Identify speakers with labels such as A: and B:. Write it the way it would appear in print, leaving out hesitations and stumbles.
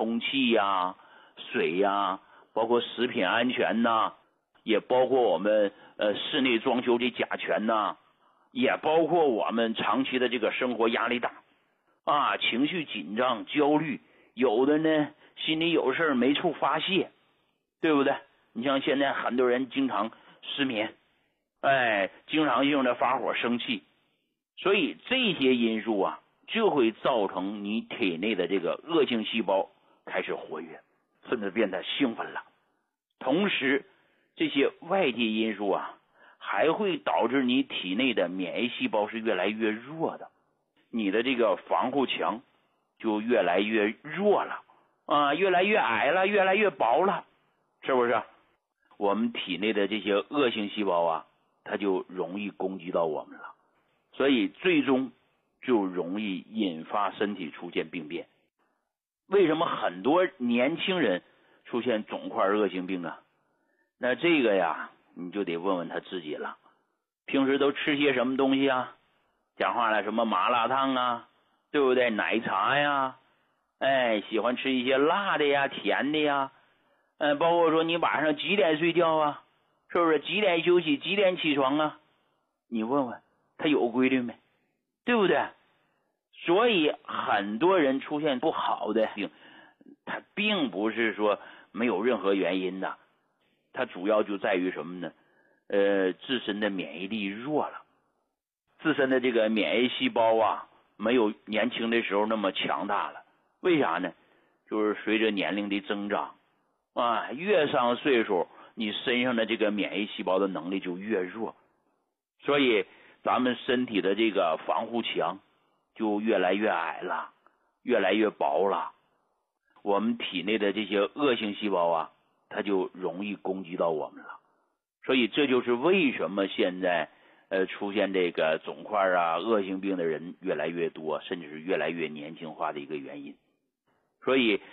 A: 空气呀、水呀，包括食品安全呐，也包括我们室内装修的甲醛呐，也包括我们长期的这个生活压力大啊，情绪紧张、焦虑，有的呢心里有事没处发泄，对不对？你像现在很多人经常失眠，经常性的发火生气，所以这些因素啊，就会造成你体内的这个恶性细胞开始活跃，甚至变得兴奋了。同时，这些外界因素啊，还会导致你体内的免疫细胞是越来越弱的，你的这个防护墙就越来越弱了啊，越来越矮了，越来越薄了，是不是？我们体内的这些恶性细胞啊，它就容易攻击到我们了，所以最终就容易引发身体出现病变。为什么很多年轻人出现肿块恶性病啊？那这个呀，你就得问问他自己了。平时都吃些什么东西啊？讲话了，什么麻辣烫啊，对不对？奶茶呀，喜欢吃一些辣的呀、甜的呀，包括说你晚上几点睡觉啊？是不是几点休息、几点起床啊？你问问他有规律没？对不对？所以很多人出现不好的病，它并不是说没有任何原因的，它主要就在于什么呢？自身的免疫力弱了，自身的这个免疫细胞啊，没有年轻的时候那么强大了。为啥呢？就是随着年龄的增长啊，越上岁数，你身上的这个免疫细胞的能力就越弱，所以咱们身体的这个防护墙就越来越矮了，越来越薄了。我们体内的这些恶性细胞啊，它就容易攻击到我们了。所以这就是为什么现在出现这个肿块啊、恶性病的人越来越多，甚至是越来越年轻化的一个原因。所以